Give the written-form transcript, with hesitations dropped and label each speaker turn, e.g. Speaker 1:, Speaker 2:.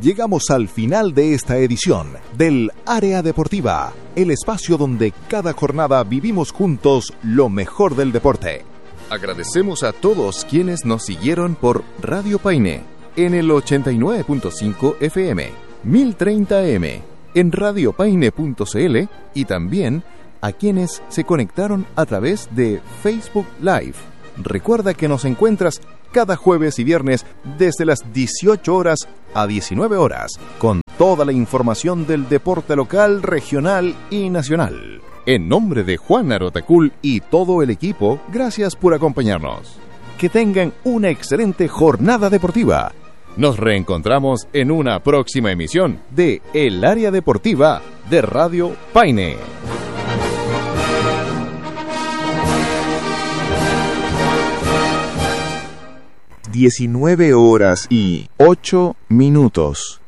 Speaker 1: llegamos al final de esta edición del Área Deportiva, el espacio donde cada jornada vivimos juntos lo mejor del deporte.
Speaker 2: Agradecemos a todos quienes nos siguieron por Radio Paine en el 89.5 FM, 1030 AM, en radiopaine.cl y también a quienes se conectaron a través de Facebook Live. Recuerda que nos encuentras cada jueves y viernes desde las 18 horas a 19 horas con toda la información del deporte local, regional y nacional. En nombre de Juan Arotacul y todo el equipo, gracias por acompañarnos. Que tengan una excelente jornada deportiva. Nos reencontramos en una próxima emisión de El Área Deportiva de Radio Paine.
Speaker 3: 19 horas y 8 minutos.